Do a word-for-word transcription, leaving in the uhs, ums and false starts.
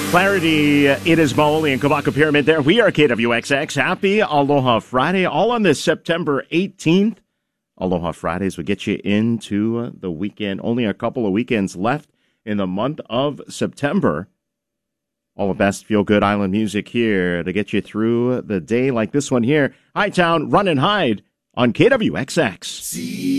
Clarity, it is Maoli and Kabaka Pyramid there. We are K W X X. Happy Aloha Friday, all on this September eighteenth. Aloha Fridays will get you into the weekend. Only a couple of weekends left in the month of September. All the best feel-good island music here to get you through the day like this one here. Hightown, Run and Hide on K W X X. See